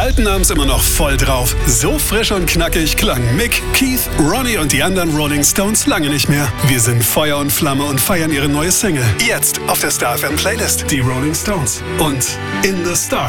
alten haben's immer noch voll drauf. So frisch und knackig klang Mick, Keith, Ronnie und die anderen Rolling Stones lange nicht mehr. Wir sind Feuer und Flamme und feiern ihre neue Single. Jetzt auf der Star FM Playlist. Die Rolling Stones und In the Star.